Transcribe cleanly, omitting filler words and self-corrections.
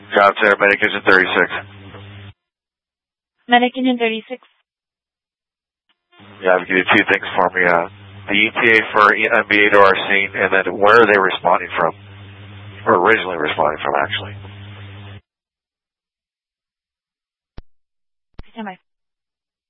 Job center, Medic Engine 36. Medic Engine 36. Yeah, give you two things for me. The ETA for MBA to our scene, and then where are they responding from? Or originally responding from, actually. Stand by.